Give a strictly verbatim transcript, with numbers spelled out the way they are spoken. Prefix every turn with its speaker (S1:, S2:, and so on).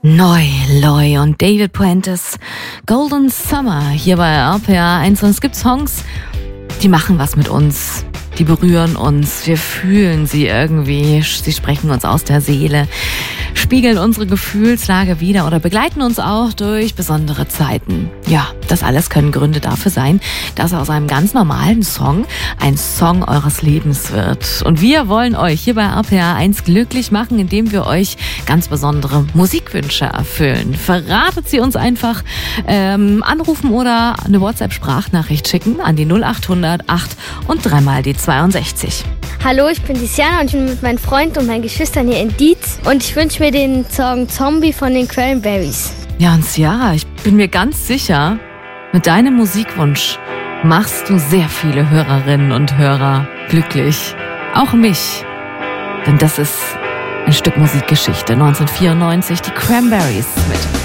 S1: Neu, Loy und David Puentes Golden Summer hier bei R P R eins. Und es gibt Songs, die machen was mit uns. Die berühren uns, wir fühlen sie irgendwie, sie sprechen uns aus der Seele, spiegeln unsere Gefühlslage wider oder begleiten uns auch durch besondere Zeiten. Ja, das alles können Gründe dafür sein, dass aus einem ganz normalen Song ein Song eures Lebens wird. Und wir wollen euch hier bei R P R eins glücklich machen, indem wir euch ganz besondere Musikwünsche erfüllen. Verratet sie uns einfach, ähm, anrufen oder eine WhatsApp-Sprachnachricht schicken an die null acht hundert acht und dreimal die zweiundsechzig.
S2: Hallo, ich bin Tiziana und ich bin mit meinem Freund und meinen Geschwistern hier in Dietz und ich wünsche mir den Song Zombie von den Cranberries.
S1: Ja, und Ciara, ich bin mir ganz sicher, mit deinem Musikwunsch machst du sehr viele Hörerinnen und Hörer glücklich. Auch mich. Denn das ist ein Stück Musikgeschichte. neunzehnhundertvierundneunzig, die Cranberries mit